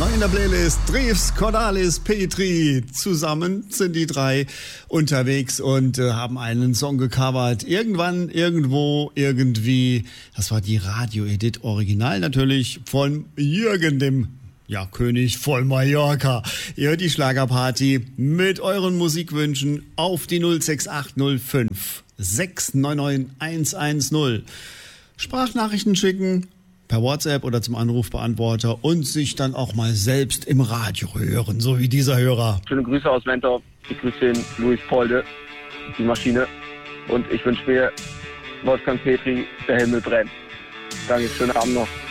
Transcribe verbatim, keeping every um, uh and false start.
Neu in der Playlist Drews, Cordalis, Petri. Zusammen sind die drei unterwegs und äh, haben einen Song gecovert. Irgendwann, irgendwo, irgendwie. Das war die Radio-Edit Original natürlich von Jürgen, dem ja, König von Mallorca. Ihr hört die Schlagerparty mit euren Musikwünschen auf die null sechs acht null fünf sechs neun neun eins eins null. Sprachnachrichten schicken per WhatsApp oder zum Anrufbeantworter und sich dann auch mal selbst im Radio hören, so wie dieser Hörer. Schöne Grüße aus Mentor. Ich grüße den Luis Polde, die Maschine. Und ich wünsche mir Wolfgang Petri, der Himmel brennt. Danke, schönen Abend noch.